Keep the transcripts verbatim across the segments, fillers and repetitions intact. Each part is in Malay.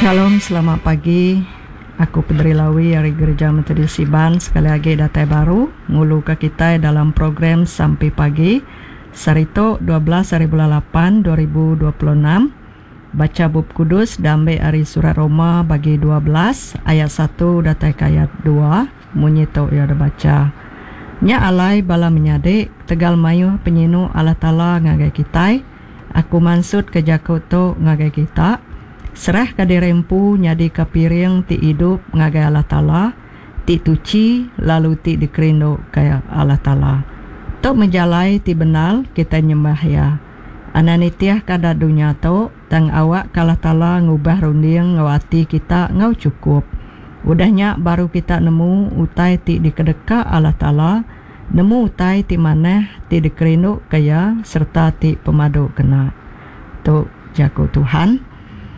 Shalom, selamat pagi. Aku Pedri Lawi dari Gereja Metodis Siban. Sekali lagi datai baru ngulu ke kita dalam program Sampai Pagi Sarito dua belas hari bulan lapan dua ribu dua puluh enam. Baca bab kudus damai dari surat Roma bagi dua belas ayat satu datai ke ayat dua. Munyi tau ya ada baca. Nya alai bala menyadik tegal mayu penyinu Allah Ta'ala ngagai kita. Aku mansud ke jakau to ngagai kita. Serah ka dirempu nyadi ka piring ti hidup ngagai Allah Ta'ala, ti tuci lalu ti dikerindo kaya Allah Ta'ala. Tok menjalai ti benal kita nyembah ya. Ananitiah kada dunia to tang awak ka Allah Ta'ala ngubah runding ngawati kita ngau cukup. Udahnya baru kita nemu utai ti dikedeka Allah Ta'ala, nemu utai ti maneh ti dikerindo kaya serta ti pemadu kena. Tok jago Tuhan.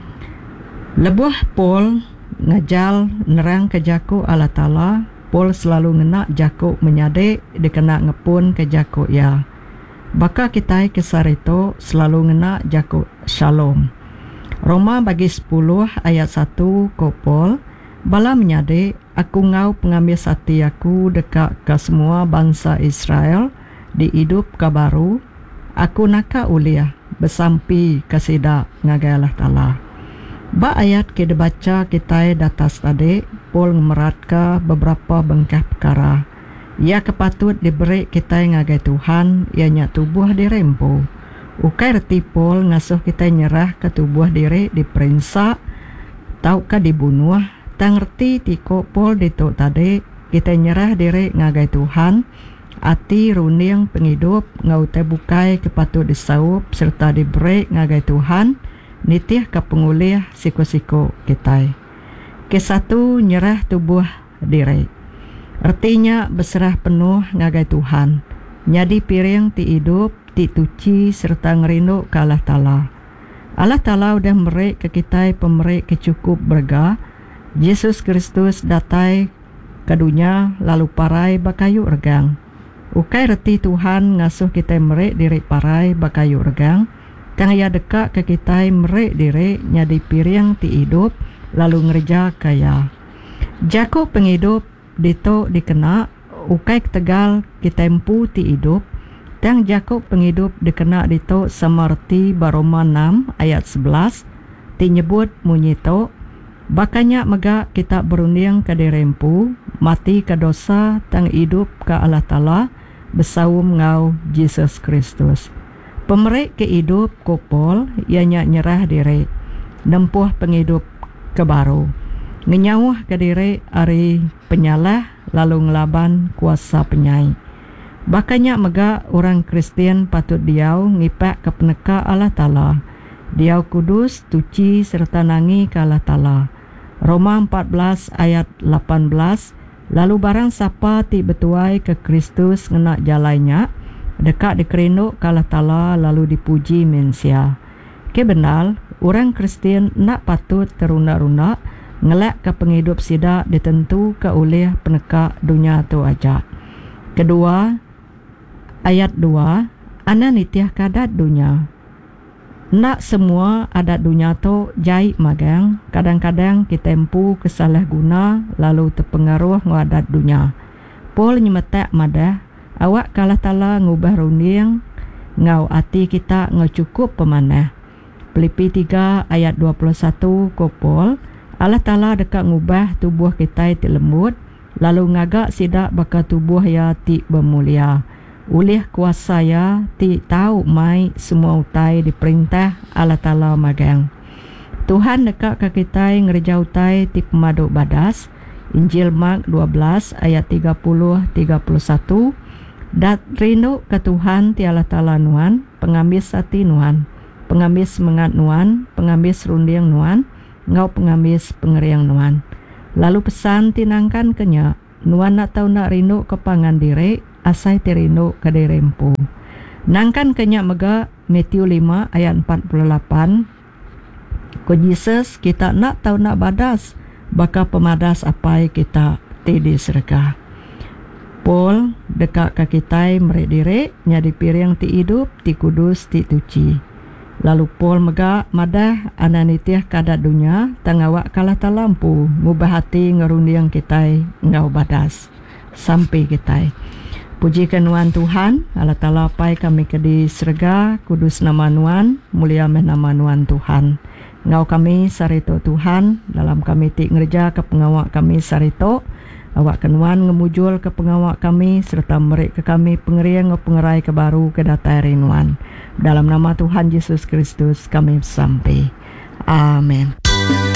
Lebuh Paul ngajal nerang ke jaku Allah Ta'ala. Paul selalu ngena jaku menyade dikena ngepun ke jaku ya. Baka kita kisar itu selalu ngena jaku shalom. Roma bagi sepuluh ayat satu ko Paul. Bala menyade aku ngau pengambil sati aku dekat ke semua bangsa Israel di hidup kabaru. Aku naka uliah besampi kesida ngagai Allah Ta'ala. Ba ayat ke dibaca kita datas tadi, Paul memeratkan beberapa bengkah perkara. Ia kepatut diberi kita ngagai Tuhan, ianya tubuh dirempu. Ukai reti Paul ngasuh kita nyerah ke tubuh diri diperinsak, tau ka dibunuh. Tang reti tiko Paul dituk tadi, kita nyerah diri ngagai Tuhan, ati runing penghidup ngau tebukai kepatut disaup serta diberi ngagai Tuhan. Nitih ke pengulih siku-siku kita. Ke satu nyerah tubuh diri. Artinya berserah penuh ngagai Tuhan. Nyadi piring ti hidup, ti tuci serta ngerindu ke Allah Ta'ala. Allah Ta'ala udah memberi ke kita pemberi kecukup berga. Yesus Kristus datai ke dunia lalu parai bakayu regang. Ukai reti Tuhan ngasuh kita memberi diri parai bakayu regang. Tang ia dekat ke kita merek diri nyadi piring ti hidup lalu ngerja kaya. Jaku penghidup dito dikena ukai tegal kita empu ti hidup. Tang jaku penghidup dikena dito semerti Baroma enam ayat sebelas ti nyebut munyi to. Bakanya mega kita berunding ke dirempu mati ke dosa tang hidup ke Allah Ta'ala besaum ngau Yesus Kristus. Pemerik ke hidup kopol ianya nyerah diri nempuh penghidup ke baru ngenyawah ke diri ari penyalah lalu ngelaban kuasa penyai. Bakanya mega orang Kristian patut diau ngipak ke peneka Allah Ta'ala. Diau kudus, tuci serta nangi ke Allah Ta'ala. Roma empat belas ayat lapan belas. Lalu barang siapa ti betuai ke Kristus ngena jalainya dekat dikerinduk ke Allah Ta'ala lalu dipuji mensia. Kebenal, orang Kristian nak patut teruna-runa ngelak ke penghidup sidak ditentu ke oleh peneka dunia tu aja. Kedua, ayat dua, ana nitiah kadat dunia. Nak semua adat dunia tu jai magang, kadang-kadang kita empu kesalah guna lalu terpengaruh ngadat dunia. Paul nyemetak madah awak kalah Ta'ala ngubah runding ngau ati kita ngau cukup pemanah. Filipi tiga ayat dua puluh satu kopol Allah Ta'ala dekat ngubah tubuh kita ti lembut lalu ngagak sidak baka tubuh ya ti bermulia. Ulih kuasa ya ti tahu mai semua utai diperintah Allah Ta'ala magang. Tuhan dekat ke kita ngerja utai ti pemadu badas. Injil Mark dua belas ayat tiga puluh tiga puluh satu. Dat rindu ke Tuhan ti Allah Ta'ala nuan, pengambil sati nuan, pengambil semangat nuan, pengambil serunding nuan, ngau pengambil pengeriang nuan. Lalu pesan tinangkan kenya, nuan nak tahu nak rindu ke pangan diri, asai ti rindu ke dirempu. Nangkan kenya mega Matius lima ayat empat puluh lapan. Ko Jesus kita nak tahu nak badas, baka pemadas apai kita ti diserga. Paul dekat ke kita merek diri nyadi piring ti hidup ti kudus ti tuci. Lalu pol mega madah ananitiah kada dunia tangawak kalah talampu ngubah hati ngerundiang kita ngau badas sampai kita. Puji kenuan Tuhan Allah Ta'ala pai kami kedi serga kudus nama nuan mulia meh nama nuan Tuhan. Ngau kami sarito Tuhan dalam kami ti ngerja ke pengawak kami sarito awak kenuan ngemujul ke pengawak kami serta merik ke kami pengeriang ngau pengerai ke baru ke datai rinuan. Dalam nama Tuhan Yesus Kristus kami sampai. Amin.